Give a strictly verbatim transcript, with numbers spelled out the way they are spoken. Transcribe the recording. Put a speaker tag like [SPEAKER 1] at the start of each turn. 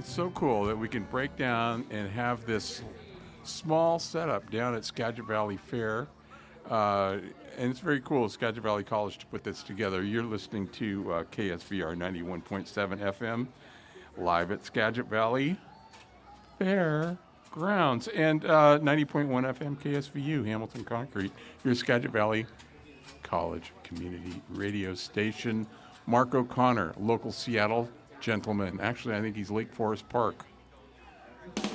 [SPEAKER 1] it's so cool that we can break down and have this small setup down at Skagit Valley Fair. Uh, and it's very cool, Skagit Valley College, to put this together. You're listening to uh, K S V R ninety-one point seven F M, live at Skagit Valley Fair grounds, and uh, ninety point one F M K S V U, Hamilton Concrete, your Skagit Valley College community radio station. Mark O'Connor, local Seattle gentleman. Actually, I think he's Lake Forest Park.